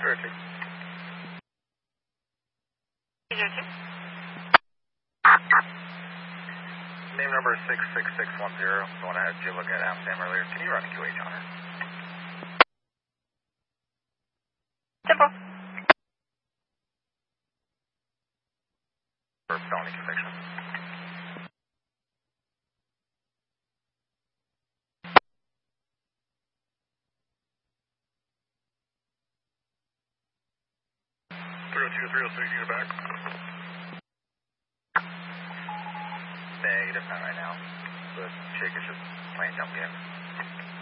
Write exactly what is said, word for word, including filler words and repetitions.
Zero two. Zero two. Name number six six six one zero. The one I had you look at Amsterdam earlier. Can you run a Q H on her? Simple. For felony conviction. three oh two, three oh six, you get back. Negative, not right now. The chick is just playing dumb game.